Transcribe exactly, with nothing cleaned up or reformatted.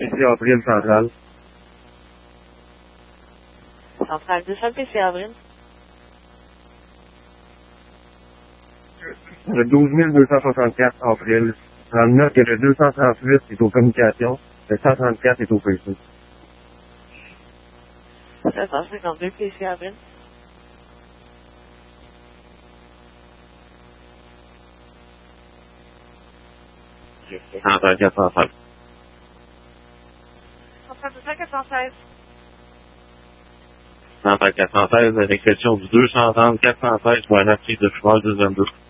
Ici Avril Centrale. Centrale deux cents P C Avril. Le douze mille deux cent soixante-quatre Avril. trente-neuf et le deux cent trente-huit est aux communications. Le cent trente-quatre est au P C. sept cent cinquante-deux P C Avril. Centrale quatre cent seize. Centrale deux cents quatre cent seize. Centrale quatre cent seize, à l'exception du deux cent trente quatre cent seize pour un article de cheval deux vingt-deux.